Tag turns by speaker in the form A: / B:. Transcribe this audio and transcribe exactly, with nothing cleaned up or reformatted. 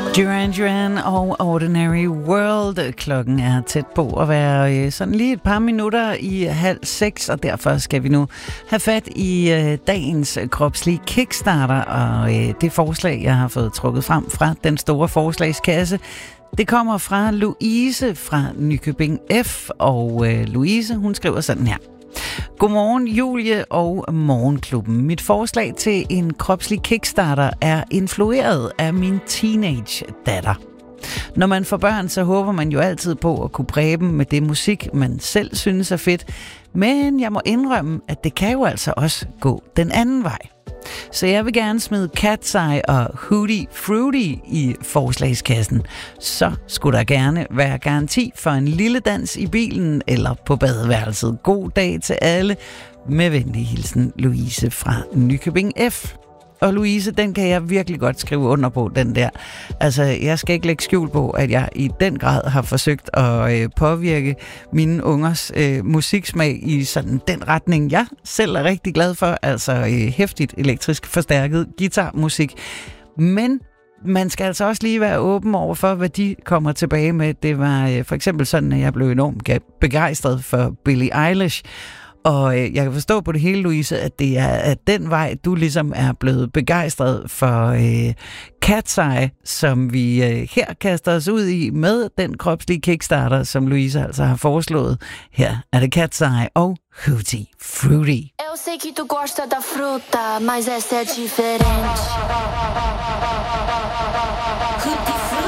A: Duran Duran og Ordinary World. Klokken er tæt på at være øh, sådan lige et par minutter i halv seks, og derfor skal vi nu have fat i øh, dagens kropslige kickstarter, og øh, det forslag, jeg har fået trukket frem fra den store forslagskasse, det kommer fra Louise fra Nykøbing F, og øh, Louise, hun skriver sådan her. Godmorgen Julie og Morgenklubben. Mit forslag til en kropslig kickstarter er influeret af min teenage datter. Når man får børn, så håber man jo altid på at kunne præge dem med det musik, man selv synes er fedt. Men jeg må indrømme, at det kan jo altså også gå den anden vej. Så jeg vil gerne smide Cat's Eye og Hootie Fruity i forslagskassen. Så skulle der gerne være garanti for en lille dans i bilen eller på badeværelset. God dag til alle. Med venlig hilsen, Louise fra Nykøbing F. Og Louise, den kan jeg virkelig godt skrive under på, den der. Altså, jeg skal ikke lægge skjul på, at jeg i den grad har forsøgt at øh, påvirke mine ungers øh, musiksmag i sådan den retning, jeg selv er rigtig glad for. Altså, øh, hæftigt elektrisk forstærket guitarmusik. Men man skal altså også lige være åben over for, hvad de kommer tilbage med. Det var øh, for eksempel sådan, at jeg blev enormt begejstret for Billie Eilish. Og øh, jeg kan forstå på det hele, Louise, at det er at den vej, du ligesom er blevet begejstret for øh, Cat's Eye, som vi øh, her kaster os ud i med den kropslige kickstarter, som Louise altså har foreslået. Her er det Cat's Eye og Hootie Fruity.
B: Eu sei que tu gosta da fruta, mas essa é diferente. Hootie Fruity.